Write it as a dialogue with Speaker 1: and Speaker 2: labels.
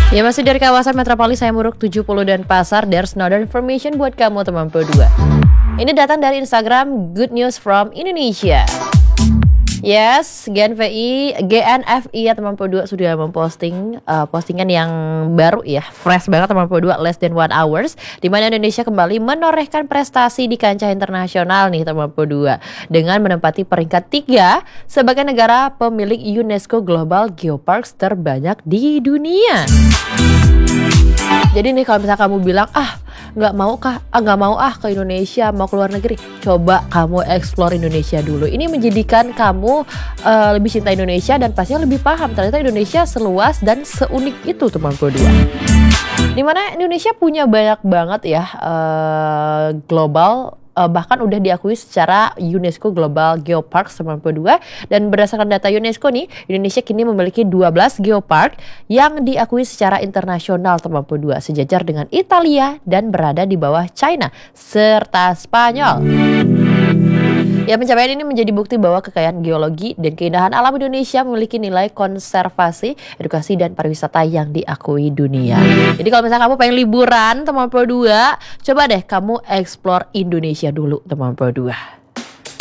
Speaker 1: Ya masih dari kawasan metropolis Hayamuruk 70 dan Pasar, there's another information buat kamu teman Pro 2. Ini datang dari Instagram Good News from Indonesia. Yes, GNFI ya teman Pro 2 sudah memposting postingan yang baru ya, fresh banget teman Pro 2, less than 1 hours, di mana Indonesia kembali menorehkan prestasi di kancah internasional nih teman Pro 2 dengan menempati peringkat 3 sebagai negara pemilik UNESCO Global Geoparks terbanyak di dunia. Jadi nih kalau misalnya kamu bilang nggak mau ke Indonesia, mau ke luar negeri, coba kamu explore Indonesia dulu. Ini menjadikan kamu lebih cinta Indonesia dan pastinya lebih paham ternyata Indonesia seluas dan seunik itu teman Pro 2. Dimana Indonesia punya banyak banget ya global, bahkan udah diakui secara UNESCO Global Geoparks teman Pro 2. Dan berdasarkan data UNESCO nih, Indonesia kini memiliki 12 geopark yang diakui secara internasional teman Pro 2, sejajar dengan Italia dan berada di bawah China serta Spanyol. Ya, pencapaian ini menjadi bukti bahwa kekayaan geologi dan keindahan alam Indonesia memiliki nilai konservasi, edukasi, dan pariwisata yang diakui dunia. Jadi kalau misalnya kamu pengen liburan teman Pro 2, coba deh kamu explore Indonesia dulu teman Pro 2.